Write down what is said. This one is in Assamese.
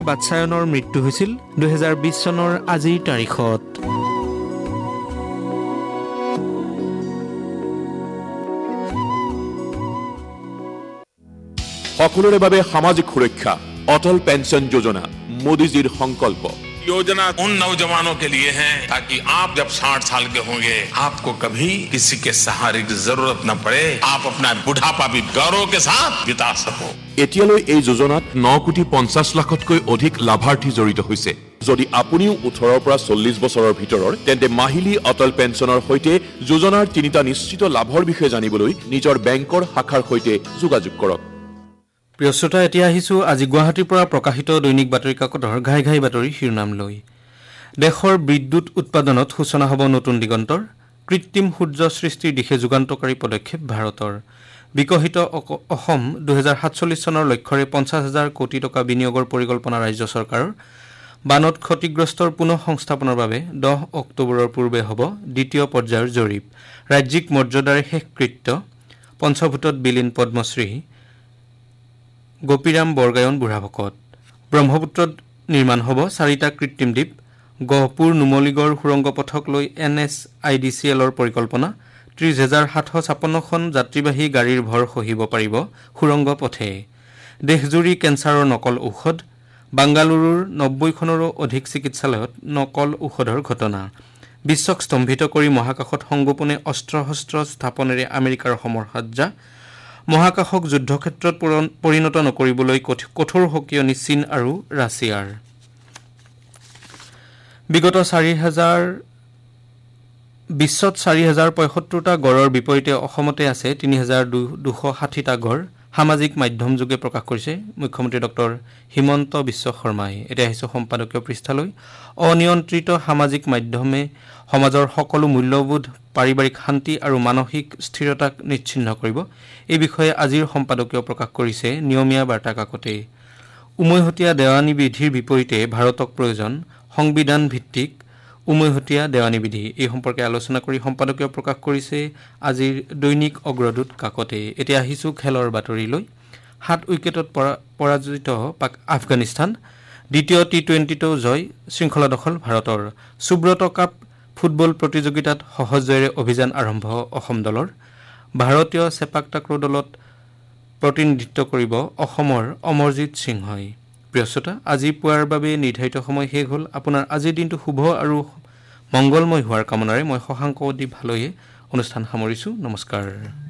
বাৎসায়নৰ মৃত্যু হৈছিল 2020 চনৰ আজিৰ তাৰিখত। সকলোৰে বাবে সামাজিক সুৰক্ষা অটল পেঞ্চন যোজনা মোদীজীৰ সংকল্প। योजना उन नौजवानों के लिए है ताकि आप जब 60 साल के होंगे आपको कभी किसी के सहारे की जरूरत न पड़े, आप अपना बुढ़ापा भी गौरव के साथ बिता सको। এতিয়ালৈ এই যোজনাত 9,50,00,000তকৈ অধিক লাভাৰ্থী জড়িত হৈছে। যদি আপুনিও 18 পৰা 40 বছৰৰ ভিতৰৰ তেন্তে মাহিলী অটল পেঞ্চনৰ সৈতে যোজনাৰ তিনিটা নিশ্চিত লাভৰ বিষয়ে জানিবলৈ নিজৰ বেংকৰ শাখাৰ সৈতে যোগাযোগ কৰক। প্ৰিয় শ্ৰোতা, এতিয়া আহিছোঁ আজি গুৱাহাটীৰ পৰা প্ৰকাশিত দৈনিক বাতৰি কাকতৰ ঘাই ঘাই বাতৰি শিৰোনাম লৈ। দেশৰ বিদ্যুৎ উৎপাদনত সূচনা হ'ব নতুন দিগন্তৰ। কৃত্ৰিম সূৰ্য সৃষ্টিৰ দিশে যুগান্তকাৰী পদক্ষেপ ভাৰতৰ। বিকশিত অসম 2047 চনৰ লক্ষ্যৰে 50,000 কোটি টকা বিনিয়োগৰ পৰিকল্পনা ৰাজ্য চৰকাৰৰ। বানত ক্ষতিগ্ৰস্তৰ পুনঃ সংস্থাপনৰ বাবে 10 অক্টোবৰৰ পূৰ্বে হ'ব দ্বিতীয় পৰ্যায়ৰ জৰীপ। ৰাজ্যিক মৰ্যাদাৰে শেষকৃত্য। পঞ্চভূতত বিলীন পদ্মশ্ৰী গোপীৰাম বৰগায়ন বুঢ়াভকত। ব্ৰহ্মপুত্ৰত নিৰ্মাণ হ'ব 4টা কৃত্ৰিম দ্বীপ। গহপুৰ নুমলীগড় সুৰংগ পথক লৈ NSIDCLৰ পৰিকল্পনা। 30,756খন যাত্ৰীবাহী গাড়ীৰ ভৰ সহিব পাৰিব সুৰংগ পথে। দেশজুৰি কেঞ্চাৰৰ নকল ঔষধ। বাংগালুৰুৰ 90খনৰো অধিক চিকিৎসালয়ত নকল ঔষধৰ ঘটনা। বিশ্বক স্তম্ভিত কৰি মহাকাশত সংগোপনে অস্ত্ৰ শস্ত্ৰ স্থাপনেৰে আমেৰিকাৰ সমৰসজ্জা। মহাকাশক যুদ্ধক্ষেত্ৰত পৰিণত নকৰিবলৈ কঠোৰ সকিয়নি চীন আৰু ৰাছিয়াৰ। বিগত বিশ্বত 4,075টা গড়ৰ বিপৰীতে অসমতে আছে 3,260টা গড়। সামাজিক মাধ্যম যোগে প্ৰকাশ কৰিছে মুখ্যমন্ত্ৰী ডক্টৰ হিমন্ত বিশ্ব শৰ্মাই। এতিয়া আহিছোঁ সম্পাদকীয় পৃষ্ঠালৈ। অনিয়ন্ত্ৰিত সামাজিক মাধ্যমে সমাজৰ সকলো মূল্যবোধ, পাৰিবাৰিক শান্তি আৰু মানসিক স্থিৰতাক নিশ্চিহ্ন কৰিব। এই বিষয়ে আজিৰ সম্পাদকীয় প্ৰকাশ কৰিছে নিয়মীয়া বাৰ্তা কাকতে। উমৈহতীয়া দেৱানী বিধিৰ বিপৰীতে ভাৰতক প্ৰয়োজন সংবিধান ভিত্তিক উমৈহতীয়া দেৱানী বিধি। এই সম্পৰ্কে আলোচনা কৰি সম্পাদকীয় প্ৰকাশ কৰিছে আজিৰ দৈনিক অগ্ৰদূত কাকতে। এতিয়া আহিছোঁ খেলৰ বাতৰিলৈ। 7 উইকেটত পৰাজিত আফগানিস্তান। দ্বিতীয় T20টো জয়, শৃংখলা দখল ভাৰতৰ। সুব্ৰত কাপ ফুটবল প্ৰতিযোগিতাত সহজ জয়েৰে অভিযান আৰম্ভ অসম দলৰ। ভাৰতীয় চেপাক টাক্ৰ দলত প্ৰতিনিধিত্ব কৰিব অসমৰ অমৰজিৎ সিংহই। প্ৰিয় শ্ৰোতা, আজি পুৱাৰ বাবে নিৰ্ধাৰিত সময় শেষ হ'ল। আপোনাৰ আজিৰ দিনটো শুভ আৰু মংগলময় হোৱাৰ কামনাৰে মই শশাংক দ্বীপ ভালৈয়ে অনুষ্ঠান সামৰিছোঁ। নমস্কাৰ।